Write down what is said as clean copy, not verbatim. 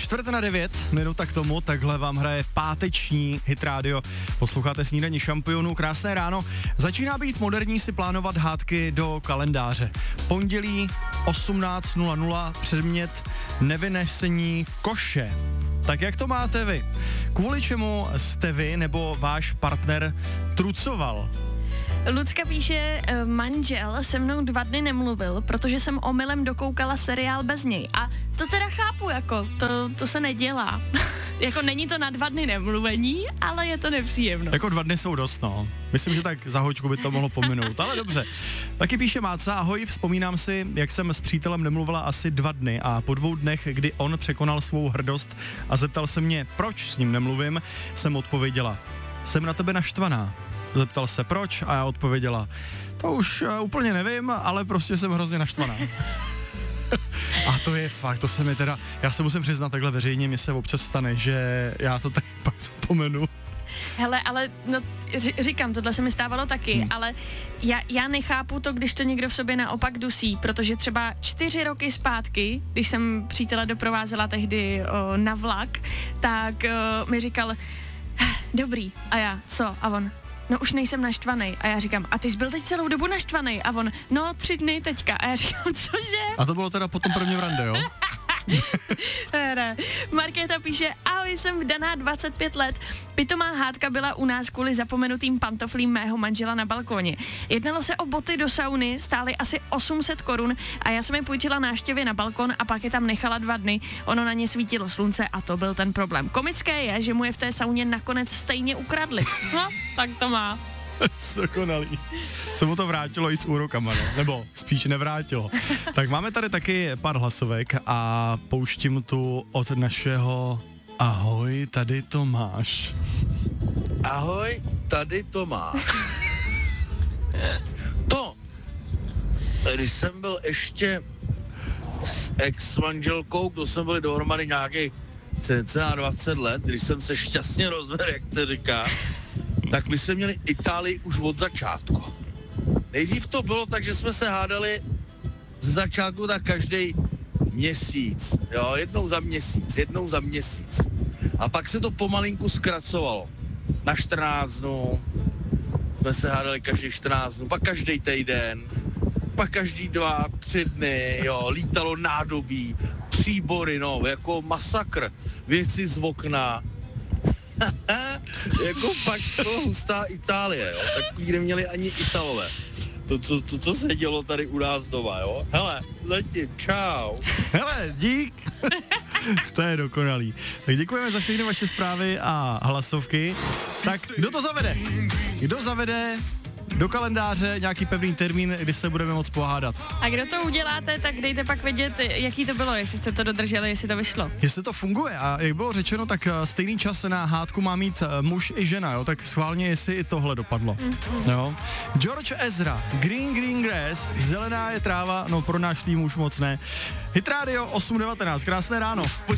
8:45 k tomu, takhle vám hraje páteční Hit Radio. Posloucháte Snídaní šampionů, krásné ráno. Začíná být moderní si plánovat hádky do kalendáře. Pondělí 18:00, předmět nevynesení koše. Tak jak to máte vy? Kvůli čemu jste vy nebo váš partner trucoval? Lucka píše, manžel se mnou 2 dny nemluvil, protože jsem omylem dokoukala seriál bez něj. A to teda chápu, jako, to se nedělá. Jako není to na 2 dny nemluvení, ale je to nepříjemné. Jako 2 dny jsou dost, no. Myslím, že tak za hoďku by to mohlo pominout, ale dobře. Taky píše Máca, ahoj, vzpomínám si, jak jsem s přítelem nemluvila asi 2 dny a po 2 dnech, kdy on překonal svou hrdost a zeptal se mě, proč s ním nemluvím, jsem odpověděla, jsem na tebe naštvaná. Zeptal se proč a já odpověděla, to už úplně nevím, ale prostě jsem hrozně naštvaná. A to je fakt, to se mi teda, já se musím přiznat takhle veřejně, mi se občas stane, že já to tak pak zapomenu. Hele, ale no, říkám, tohle se mi stávalo taky, ale já nechápu to, když to někdo v sobě naopak dusí, protože třeba 4 roky zpátky, když jsem přítele doprovázela tehdy na vlak, tak mi říkal, dobrý, a já, co? A on, no už nejsem naštvaný. A já říkám, a ty jsi byl teď celou dobu naštvaný? A on, no 3 dny teďka. A já říkám, cože? A to bylo teda po tom prvním rande, jo? Ne. Markéta píše, ahoj, jsem vdaná 25 let. Pitomá hádka byla u nás kvůli zapomenutým pantoflím mého manžela na balkóně. Jednalo se o boty do sauny, stály asi 800 korun a já jsem je půjčila návštěvě na balkon a pak je tam nechala 2 dny. Ono na ně svítilo slunce a to byl ten problém. Komické je, že mu je v té sauně nakonec stejně ukradli. No, tak to má. Dokonalý. Se mu to vrátilo i s úrokama, no? Nebo spíš nevrátilo. Tak máme tady taky pár hlasovek a pouštím tu od našeho ahoj, tady Tomáš. Ahoj, tady Tomáš. Když jsem byl ještě s ex-manželkou, to jsme byli dohromady nějakých cca 20 let, když jsem se šťastně rozvedl, jak se říká, tak my jsme měli Itálii už od začátku. Nejdřív to bylo tak, že jsme se hádali z začátku tak každý měsíc, jo, jednou za měsíc. A pak se to pomalinku zkracovalo. Na 14 dnů jsme se hádali každý 14 dnů, pak každý týden, pak každý 2-3 dny, jo, lítalo nádobí, příbory, no, jako masakr, věci z okna. Jako fakt to hustá Itálie, jo, takový neměli ani Italové. To, co se dělo tady u nás doma, jo. Hele, letím, čau. Hele, dík. To je dokonalý. Tak děkujeme za všechny vaše zprávy a hlasovky. Tak kdo to zavede? Kdo zavede do kalendáře nějaký pevný termín, kdy se budeme moc pohádat? A kdo to uděláte, tak dejte pak vědět, jaký to bylo, jestli jste to dodrželi, jestli to vyšlo. Jestli to funguje a jak bylo řečeno, tak stejný čas na hádku má mít muž i žena, jo, tak schválně, jestli i tohle dopadlo. Jo. George Ezra, Green Grass, zelená je tráva, no pro náš tým už moc ne. Hit Radio 8:19, krásné ráno.